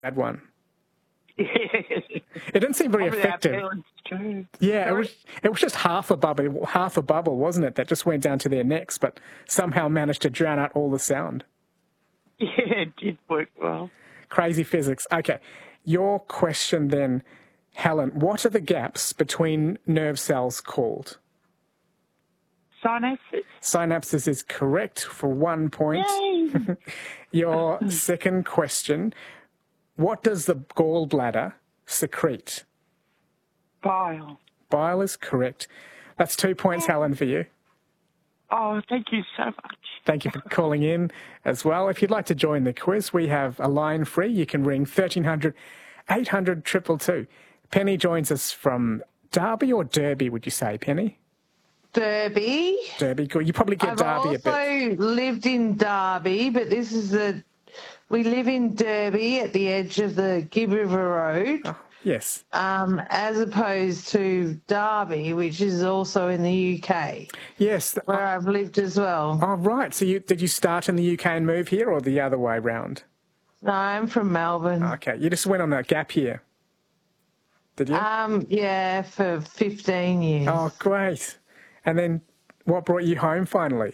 Bad one. It didn't seem very effective. Yeah, it was just half a bubble, wasn't it? That just went down to their necks, but somehow managed to drown out all the sound. Yeah, it did work well. Crazy physics. Okay, your question then, Helen. What are the gaps between nerve cells called? Synapses. Synapses is correct for 1 point. Yay! Your second question. What does the gallbladder secrete? Bile. Bile is correct. That's 2 points, Helen, for you. Oh, thank you so much. Thank you for calling in as well. If you'd like to join the quiz, we have a line free. You can ring 1300 800 222. Penny joins us from Derby or Derby, would you say, Penny? Derby. Derby, good. You probably get Derby a bit. I've also lived in Derby, but this is we live in Derby at the edge of the Gibb River Road. Oh, yes. As opposed to Derby, which is also in the UK. Yes. Where I've lived as well. Oh, right. So did you start in the UK and move here, or the other way round? No, I'm from Melbourne. Okay. You just went on a gap year, did you? Yeah, for 15 years. Oh, great. And then what brought you home finally?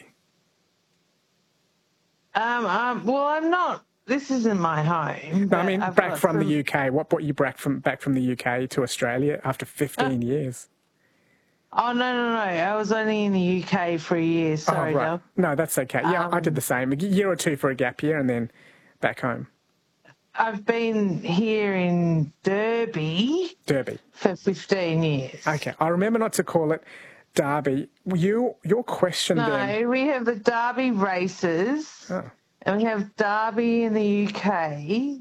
Well, I'm not. This isn't my home. No, I mean, back from the UK. What brought you back from the UK to Australia after 15 years? Oh, no. I was only in the UK for a year. Sorry, right. Doug. No, that's okay. Yeah, I did the same. A year or two for a gap year and then back home. I've been here in Derby for 15 years. Okay. I remember not to call it Derby. Your question then... No, we have the Derby races. Oh. And we have Derby in the UK,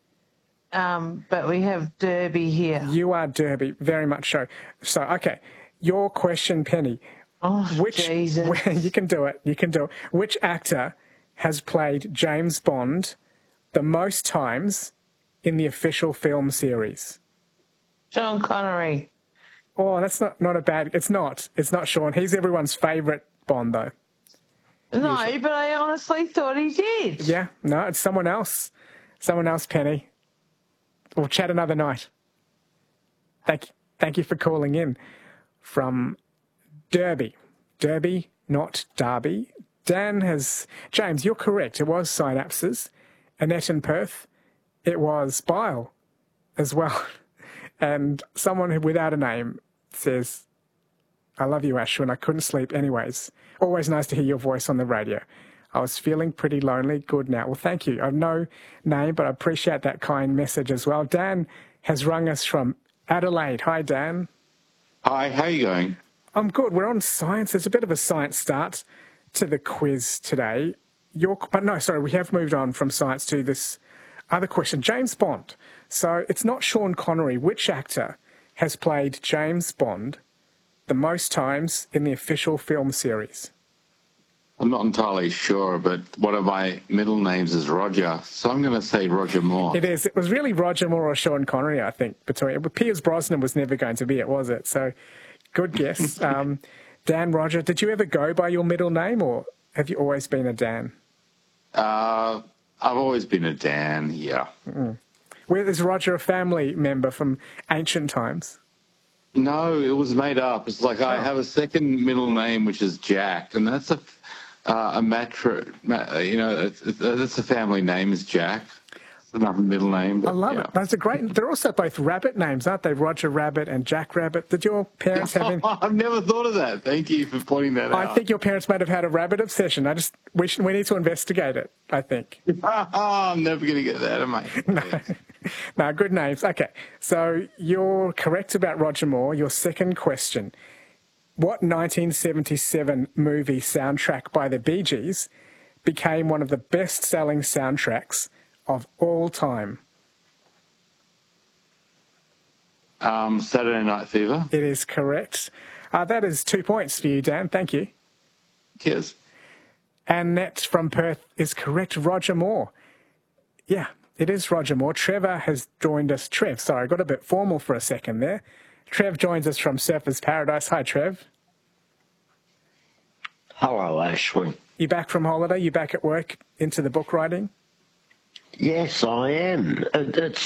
but we have Derby here. You are Derby, very much so. So, okay, your question, Penny. Oh, Jesus. You can do it. Which actor has played James Bond the most times in the official film series? Sean Connery. Oh, that's not a bad... It's not Sean. He's everyone's favourite Bond, though. No, usually. But I honestly thought he did. Yeah, no, it's someone else. Someone else, Penny. We'll chat another night. Thank you for calling in from Derby. Derby, not Derby. James, you're correct. It was synapses. Annette in Perth, it was bile as well. And someone without a name says, I love you, Ashwin. I couldn't sleep anyways. Always nice to hear your voice on the radio. I was feeling pretty lonely. Good now. Well, thank you. I've no name, but I appreciate that kind message as well. Dan has rung us from Adelaide. Hi, Dan. Hi, how are you going? I'm good. We're on science. There's a bit of a science start to the quiz today. We have moved on from science to this other question. James Bond. So it's not Sean Connery. Which actor has played James Bond the most times in the official film series? I'm not entirely sure, but one of my middle names is Roger, so I'm going to say Roger Moore. It is. It was really Roger Moore or Sean Connery, I think. Pierce Brosnan was never going to be it, was it? So, good guess. Dan, Roger, did you ever go by your middle name, or have you always been a Dan? I've always been a Dan, yeah. Is Roger a family member from ancient times? No, it was made up. It's like I have a second middle name, which is Jack, and that's that's a family name, is Jack. It's another middle name. I love it. That's a great... They're also both rabbit names, aren't they? Roger Rabbit and Jack Rabbit. Did your parents have any... I've never thought of that. Thank you for pointing that out. I think your parents might have had a rabbit obsession. We need to investigate it, I think. I'm never going to get that, am I? No, good names. Okay, so you're correct about Roger Moore. Your second question. What 1977 movie soundtrack by the Bee Gees became one of the best-selling soundtracks of all time? Saturday Night Fever. It is correct. That is 2 points for you, Dan. Thank you. Cheers. Annette from Perth is correct. Roger Moore. Yeah, it is Roger Moore. Trevor has joined us. Sorry, I got a bit formal for a second there. Trev joins us from Surfers Paradise. Hi, Trev. Hello, Ashwin. You back from holiday? You back at work into the book writing? Yes, I am. It's